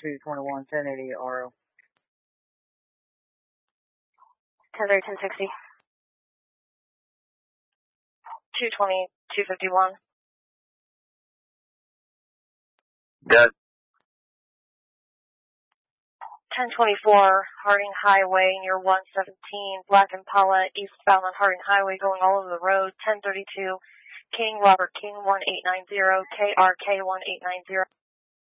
221, 1080 RO. 1030, 1060. 220, 251. Dead. 1024, Harding Highway near 117, Black Impala, eastbound on Harding Highway, going all over the road. 1032, King, Robert King 1890, KRK 1890.